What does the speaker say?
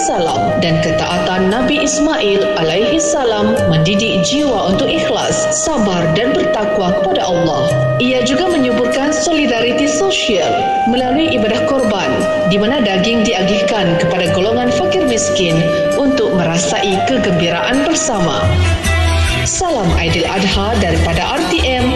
salam dan ketaatan Nabi Ismail alaihi salam mendidik jiwa untuk ikhlas, sabar dan bertakwa kepada Allah. Ia juga menyuburkan solidariti sosial melalui ibadah korban, di mana daging diagihkan kepada golongan fakir miskin untuk merasai kegembiraan bersama. Salam Aidil Adha daripada RTM